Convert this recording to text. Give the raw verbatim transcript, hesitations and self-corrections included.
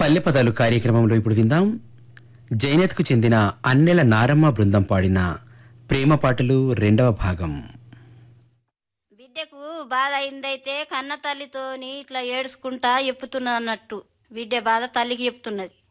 పల్లె పదాలు కార్యక్రమంలో ఇప్పుడు విందాం. జైనత్కు చెందిన అన్నెల నారమ్మ బృందం పాడిన ప్రేమ పాటలు రెండవ భాగం. బిడ్డకు బాధ అయిందైతే కన్న తల్లితోని ఇట్లా ఏడుచుకుంటా చెప్పుతున్నది అన్నట్టు. బిడ్డ బాధ తల్లికి చెప్తున్నది.